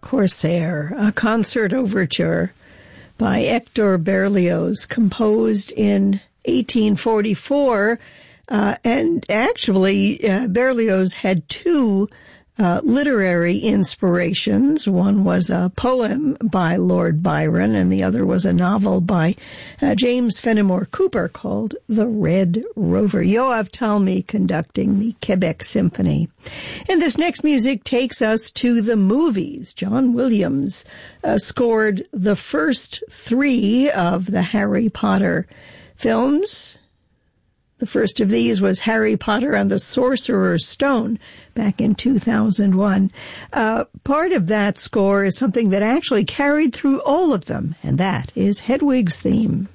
Corsair, a concert overture by Hector Berlioz, composed in 1844. And actually, Berlioz had two literary inspirations. One was a poem by Lord Byron, and the other was a novel by James Fenimore Cooper called The Red Rover. Yoav Talmy conducting the Quebec Symphony. And this next music takes us to the movies. John Williams scored the first three of the Harry Potter films. The first of these was Harry Potter and the Sorcerer's Stone back in 2001. Part of that score is something that actually carried through all of them, and that is Hedwig's theme.